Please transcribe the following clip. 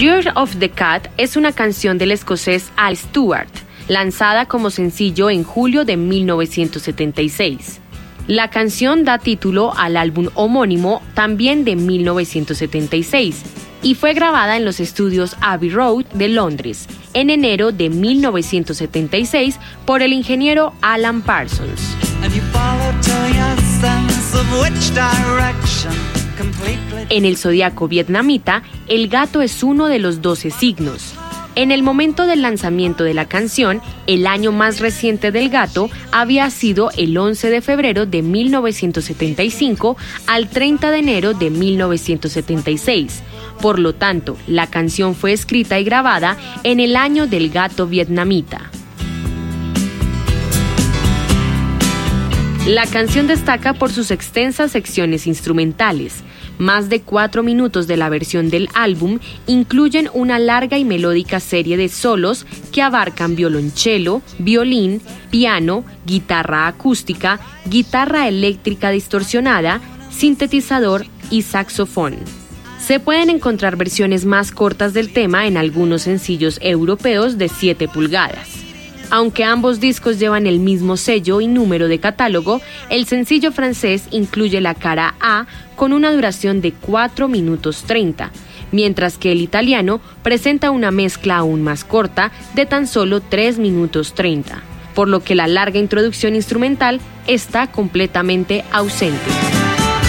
Year of the Cat es una canción del escocés Al Stewart, lanzada como sencillo en julio de 1976. La canción da título al álbum homónimo, también de 1976, y fue grabada en los estudios Abbey Road de Londres en enero de 1976 por el ingeniero Alan Parsons. En el zodiaco vietnamita, el gato es uno de los 12 signos. En el momento del lanzamiento de la canción, el año más reciente del gato había sido el 11 de febrero de 1975 al 30 de enero de 1976. Por lo tanto, la canción fue escrita y grabada en el año del gato vietnamita. La canción destaca por sus extensas secciones instrumentales. Más de 4 minutos de la versión del álbum incluyen una larga y melódica serie de solos que abarcan violonchelo, violín, piano, guitarra acústica, guitarra eléctrica distorsionada, sintetizador y saxofón. Se pueden encontrar versiones más cortas del tema en algunos sencillos europeos de 7 pulgadas. Aunque ambos discos llevan el mismo sello y número de catálogo, el sencillo francés incluye la cara A con una duración de 4 minutos 30, mientras que el italiano presenta una mezcla aún más corta de tan solo 3 minutos 30, por lo que la larga introducción instrumental está completamente ausente.